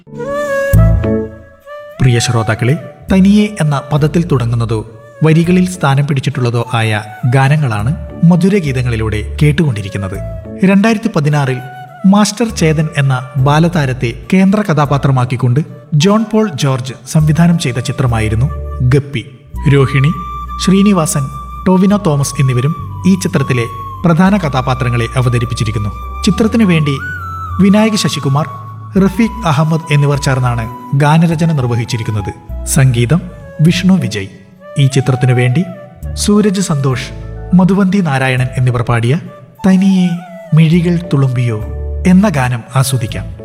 പ്രിയ ശ്രോതാക്കളെ, തനിയെ എന്ന പദത്തിൽ തുടങ്ങുന്നതോ വരികളിൽ സ്ഥാനം പിടിച്ചിട്ടുള്ളതോ ആയ ഗാനങ്ങളാണ് മധുരഗീതങ്ങളിലൂടെ കേട്ടുകൊണ്ടിരിക്കുന്നത്. 2016 മാസ്റ്റർ ചേതൻ എന്ന ബാലതാരത്തെ കേന്ദ്ര കഥാപാത്രമാക്കിക്കൊണ്ട് ജോൺ പോൾ ജോർജ് സംവിധാനം ചെയ്ത ചിത്രമായിരുന്നു ഗപ്പി. രോഹിണി, ശ്രീനിവാസൻ, ടോവിനോ തോമസ് എന്നിവരും ഈ ചിത്രത്തിലെ പ്രധാന കഥാപാത്രങ്ങളെ അവതരിപ്പിച്ചിരിക്കുന്നു. ചിത്രത്തിനു വേണ്ടി വിനായക് ശശികുമാർ, റഫീഖ് അഹമ്മദ് എന്നിവർ ചേർന്നാണ് ഗാനരചന നിർവഹിച്ചിരിക്കുന്നത്. സംഗീതം വിഷ്ണു വിജയ്. ഈ ചിത്രത്തിനു വേണ്ടി സൂരജ് സന്തോഷ്, മധുവന്തി നാരായണൻ എന്നിവർ പാടിയ തനിയെ മിഴികൾ തുളുമ്പിയോ എന്ന ഗാനം ആസ്വദിക്കാം.